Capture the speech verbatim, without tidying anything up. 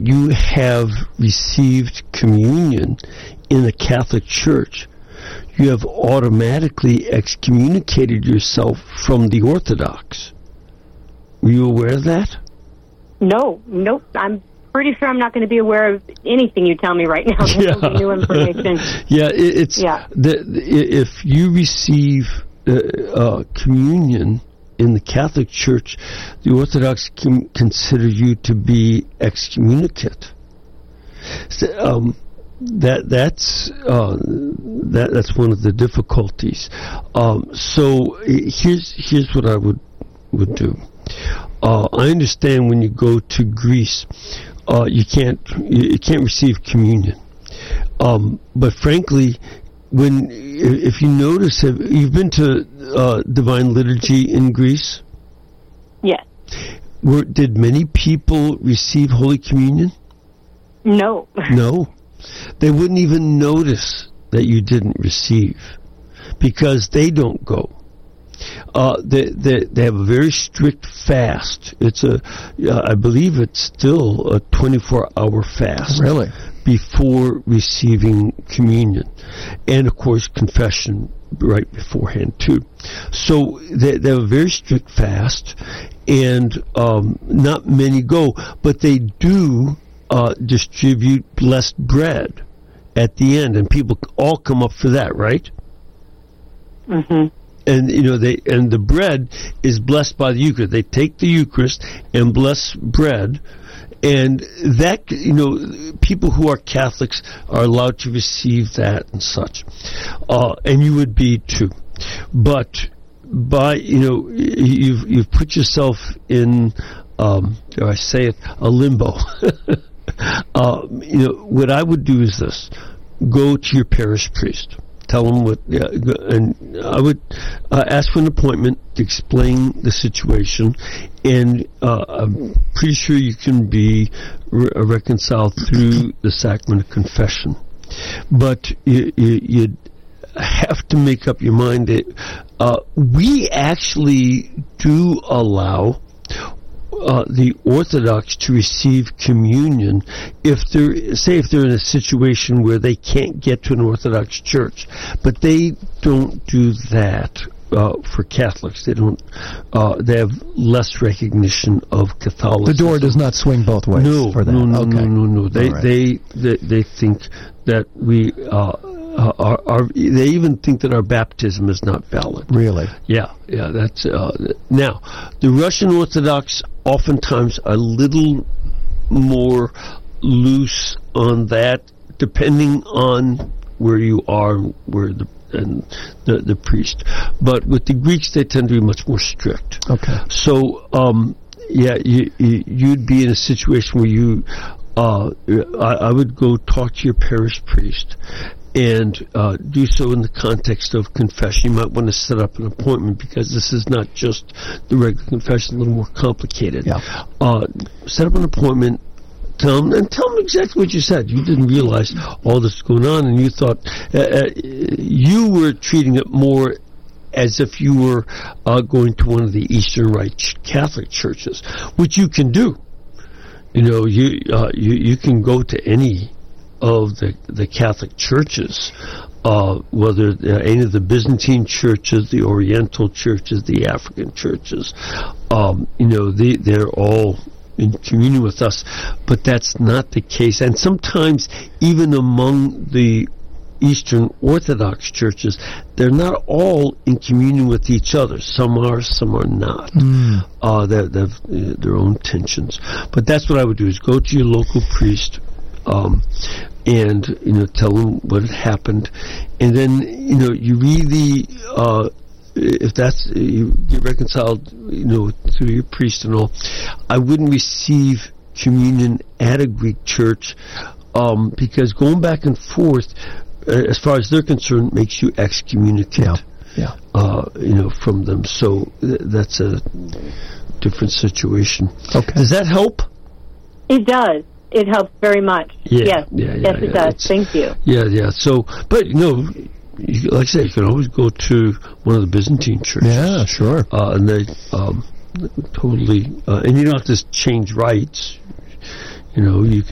that you have received communion in the Catholic Church, you have automatically excommunicated yourself from the Orthodox. Were you aware of that? No, nope. I'm pretty sure I'm not going to be aware of anything you tell me right now. This Yeah. will be new information. Yeah, it, it's Yeah. The, if you receive uh, uh, communion in the Catholic Church, the Orthodox can consider you to be excommunicate. So, um, that that's uh, that that's one of the difficulties. Um, so here's here's what I would would do. Uh, I understand when you go to Greece, uh, you can't you can't receive communion. Um, but frankly, when if you notice, have, you've been to uh, Divine Liturgy in Greece? Yes. Were, did many people receive Holy Communion? No. No. They wouldn't even notice that you didn't receive because they don't go. Uh, they, they they have a very strict fast. It's a, uh, I believe it's still a twenty-four hour fast. Really? Before receiving communion, and of course confession right beforehand too. So they, they have a very strict fast, and um, not many go, but they do uh, distribute blessed bread at the end, and people all come up for that, right? Mm-hmm. And you know they and the bread is blessed by the Eucharist. They take the Eucharist and bless bread, and that you know people who are Catholics are allowed to receive that and such, uh, and you would be too. But by you know you've you've put yourself in, um, dare I say it, a limbo. uh, you know what I would do is this: go to your parish priest. Tell them what, yeah, and I would uh, ask for an appointment to explain the situation, and uh, I'm pretty sure you can be re- reconciled through the sacrament of confession. But you, you, you have to make up your mind that uh, we actually do allow Uh, the Orthodox to receive communion if they're, say, if they're in a situation where they can't get to an Orthodox church, but they don't do that uh, for Catholics. They don't. Uh, they have less recognition of Catholicism. The door does not swing both ways no, for that. No, no, okay. no, no, no. They, right. they, they, they think that we. Uh, Uh, are, are, they even think that our baptism is not valid. Really? Yeah, yeah. That's uh, now the Russian Orthodox oftentimes a little more loose on that, depending on where you are, where the and the the priest. But with the Greeks, they tend to be much more strict. Okay. So, um, yeah, you, you you'd be in a situation where you, uh, I, I would go talk to your parish priest. And uh, do so in the context of confession. You might want to set up an appointment because this is not just the regular confession; a little more complicated. Yeah. Uh, set up an appointment. Tell them and tell them exactly what you said. You didn't realize all this was going on, and you thought uh, uh, you were treating it more as if you were uh, going to one of the Eastern Rite Catholic churches, which you can do. You know, you uh, you you can go to any of the the Catholic churches, uh, whether uh, any of the Byzantine churches, the Oriental churches, the African churches, um, you know, they, they're all in communion with us, but that's not the case. And sometimes even among the Eastern Orthodox churches, they're not all in communion with each other. Some are, some are not. Mm. Uh, they have uh, their own tensions. But that's what I would do, is go to your local priest, um, and, you know, tell them what had happened. And then, you know, you really, uh, if that's, you get reconciled, you know, through your priest and all, I wouldn't receive communion at a Greek church, um, because going back and forth, uh, as far as they're concerned, makes you excommunicate. Yeah. Yeah. Uh, you know, from them. So th- that's a different situation. Okay. Does that help? It does. It helps very much. Yeah, yes, yeah, yeah, yes, it yeah. does. It's, Thank you. Yeah, yeah. So, but you know, you, like I said, you can always go to one of the Byzantine churches. Yeah, sure. Uh, and they um, totally, uh, and you don't have to change rites. You know, you can.